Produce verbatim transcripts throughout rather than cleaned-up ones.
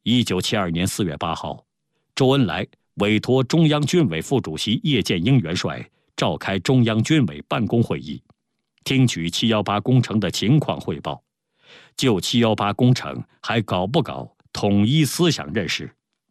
一九七二年四月八号，周恩来委托中央军委副主席叶剑英元帅召开中央军委办公会议，听取七一八工程的情况汇报，就七一八工程还搞不搞统一思想认识。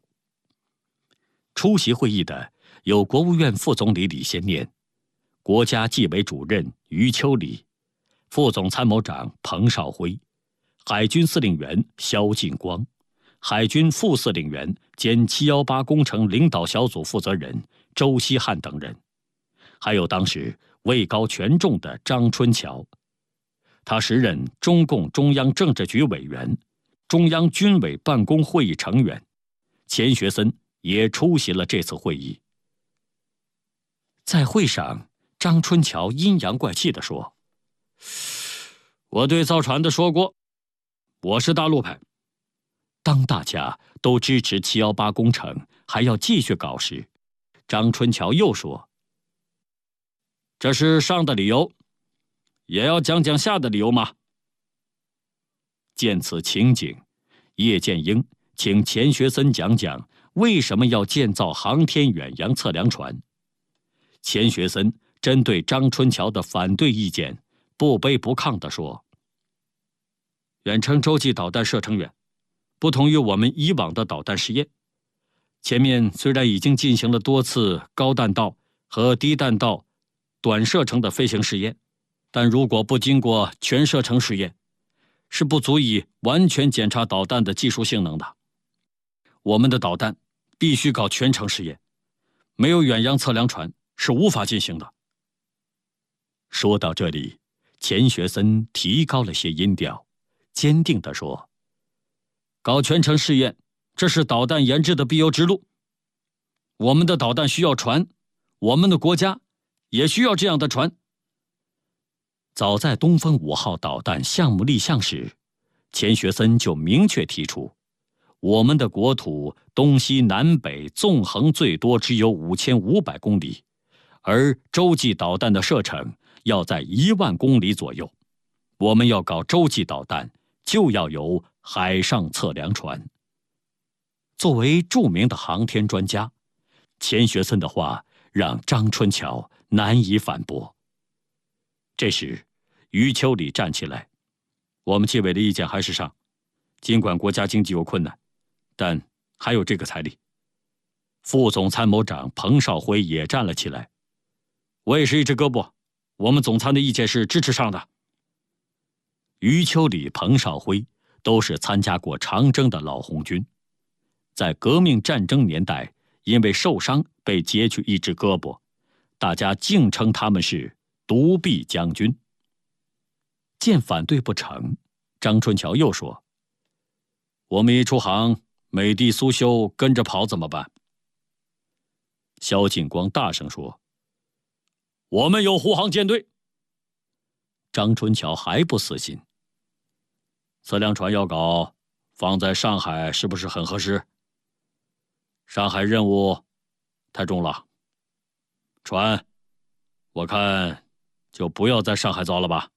出席会议的有国务院副总理李先念、国家纪委主任余秋里、副总参谋长彭绍辉、海军司令员萧劲光、海军副司令员兼七一八工程领导小组负责人周希汉等人，还有当时位高权重的张春桥。他时任中共中央政治局委员、中央军委办公会议成员。钱学森也出席了这次会议。在会上，张春桥阴阳怪气地说：“我对造船的说过，我是大陆派。”当大家都支持七一八工程还要继续搞时，张春桥又说：“这是上的理由，也要讲讲下的理由吗？”见此情景，叶剑英请钱学森讲讲为什么要建造航天远洋测量船。钱学森针对张春桥的反对意见，不卑不亢地说：“远程洲际导弹射程远，不同于我们以往的导弹试验。前面虽然已经进行了多次高弹道和低弹道短射程的飞行试验，但如果不经过全射程试验，是不足以完全检查导弹的技术性能的。我们的导弹必须搞全程试验，没有远洋测量船是无法进行的。”说到这里，钱学森提高了些音调，坚定地说：“搞全程试验，这是导弹研制的必由之路。我们的导弹需要船，我们的国家也需要这样的船。”早在东风五号导弹项目立项时，钱学森就明确提出，我们的国土东西南北纵横最多只有五千五百公里，而洲际导弹的射程要在一万公里左右。我们要搞洲际导弹，就要有海上测量船。作为著名的航天专家，钱学森的话让张春桥难以反驳。这时，余秋里站起来：“我们纪委的意见还是上，尽管国家经济有困难，但还有这个财力。”副总参谋长彭绍辉也站了起来：“我也是一只胳膊，我们总参的意见是支持上的。”余秋里、彭绍辉都是参加过长征的老红军，在革命战争年代因为受伤被截去一只胳膊，大家竟称他们是独臂将军。见反对不成，张春桥又说：“我们一出航，美帝苏修跟着跑怎么办？”萧劲光大声说：“我们有护航舰队。”张春桥还不死心：“测量船要搞，放在上海是不是很合适？上海任务太重了，船我看就不要在上海造了吧。”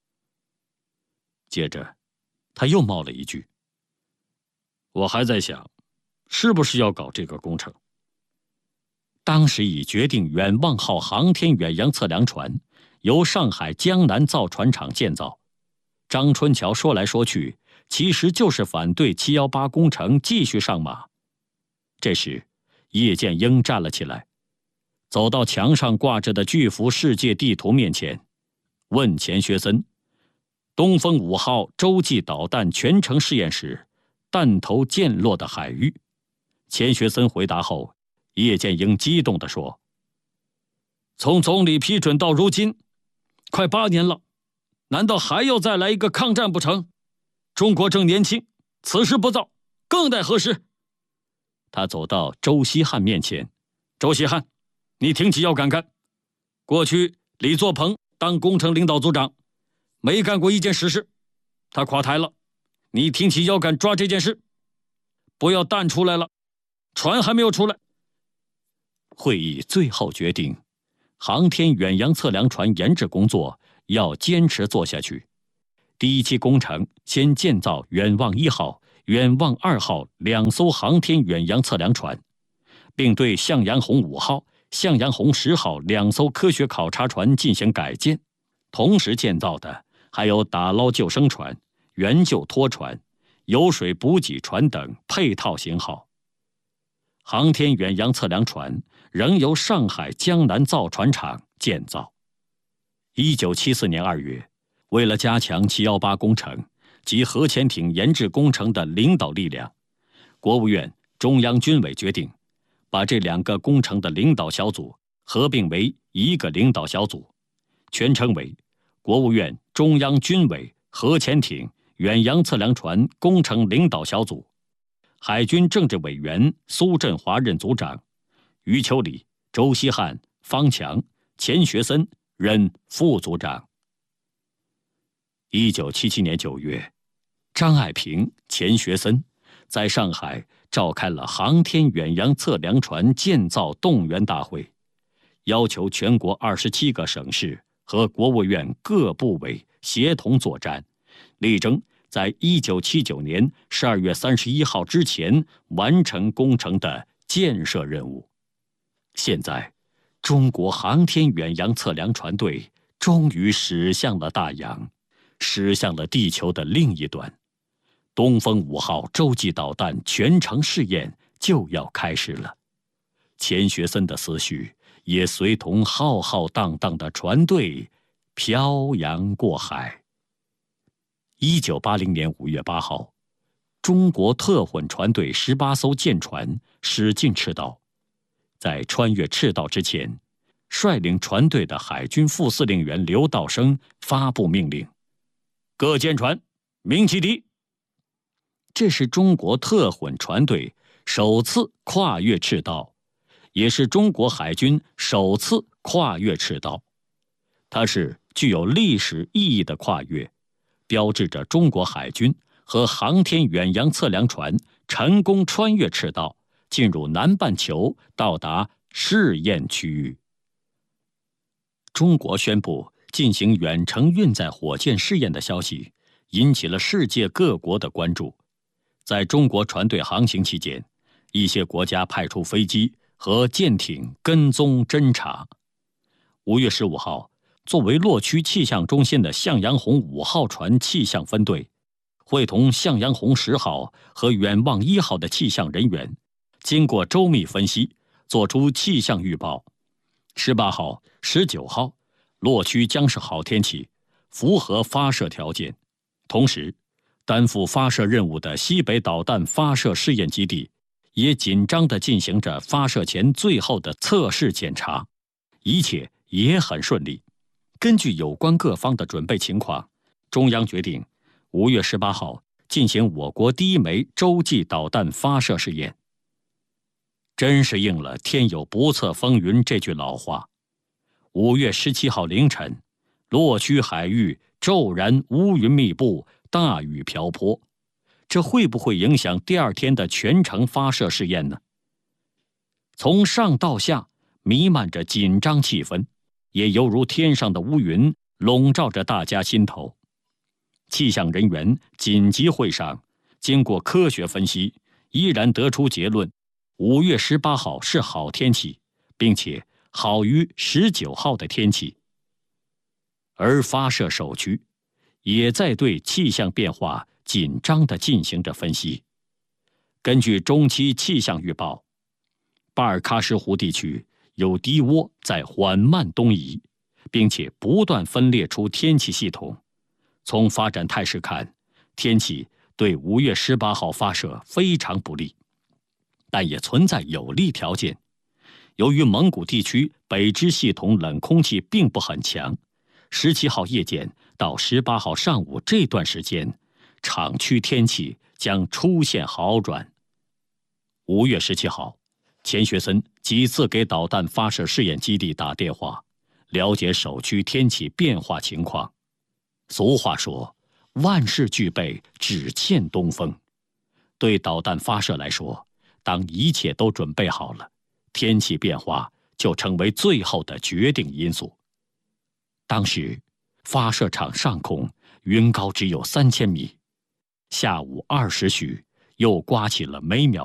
接着他又冒了一句：“我还在想，是不是要搞这个工程。”当时已决定远望号航天远洋测量船由上海江南造船厂建造。张春桥说来说去，其实就是反对七一八工程继续上马。这时，叶剑英站了起来，走到墙上挂着的巨幅世界地图面前，问钱学森：“东风五号洲际导弹全程试验时，弹头溅落的海域。”钱学森回答后，叶剑英激动地说：“从总理批准到如今，快八年了，难道还要再来一个抗战不成？中国正年轻，此时不造，更待何时？”他走到周希汉面前：“周希汉，你挺起腰杆干。过去李作鹏当工程领导组长，没干过一件实事，他垮台了，你挺起腰杆抓这件事，不要弹出来了，船还没有出来。”会议最后决定，航天远洋测量船研制工作要坚持做下去。第一期工程先建造远望一号远望二号两艘航天远洋测量船，并对向阳红五号、向阳红十号两艘科学考察船进行改建。同时建造的还有打捞救生船、援救拖船、油水补给船等配套型号。航天远洋测量船仍由上海江南造船厂建造。一九七四年二月，为了加强七一八工程及核潜艇研制工程的领导力量，国务院、中央军委决定把这两个工程的领导小组合并为一个领导小组，全称为国务院中央军委核潜艇远洋测量船工程领导小组。海军政治委员苏振华任组长，余秋里、周希汉、方强、钱学森任副组长。一九七七年九月，张爱萍、钱学森在上海召开了航天远洋测量船建造动员大会，要求全国二十七个省市和国务院各部委协同作战，力争在一九七九年十二月三十一号之前完成工程的建设任务。现在，中国航天远洋测量船队终于驶向了大洋，驶向了地球的另一端。东风五号洲际导弹全程试验就要开始了，钱学森的思绪也随同浩浩荡荡的船队漂洋过海。一九八零年五月八号，中国特混船队十八艘舰船驶进赤道。在穿越赤道之前，率领船队的海军副司令员刘道生发布命令：各舰船鸣汽笛。这是中国特混船队首次跨越赤道，也是中国海军首次跨越赤道。它是具有历史意义的跨越，标志着中国海军和航天远洋测量船成功穿越赤道，进入南半球，到达试验区域。中国宣布进行远程运载火箭试验的消息引起了世界各国的关注。在中国船队航行期间，一些国家派出飞机和舰艇跟踪侦察。五月十五号，作为洛区气象中心的向阳红五号船气象分队，会同向阳红十号和远望一号的气象人员，经过周密分析，作出气象预报。十八号、十九号，洛区将是好天气，符合发射条件。同时，担负发射任务的西北导弹发射试验基地也紧张地进行着发射前最后的测试检查，一切也很顺利。根据有关各方的准备情况，中央决定五月十八号进行我国第一枚洲际导弹发射试验。真是应了天有不测风云这句老话。五月十七号凌晨，洛区海域骤然乌云密布，大雨瓢泼，这会不会影响第二天的全程发射试验呢？从上到下弥漫着紧张气氛，也犹如天上的乌云笼罩着大家心头。气象人员紧急会上，经过科学分析，依然得出结论：五月十八号是好天气，并且好于十九号的天气。而发射首区也在对气象变化紧张地进行着分析。根据中期气象预报，巴尔喀什湖地区有低涡在缓慢东移，并且不断分裂出天气系统。从发展态势看，天气对五月十八号发射非常不利，但也存在有利条件。由于蒙古地区北支系统冷空气并不很强，十七号夜间到十八号上午这段时间，场区天气将出现好转。五月十七号，钱学森几次给导弹发射试验基地打电话，了解首区天气变化情况。俗话说，万事俱备，只欠东风。对导弹发射来说，当一切都准备好了，天气变化就成为最后的决定因素。当时，发射场上空云高只有三千米。下午二时许， 又刮起了每秒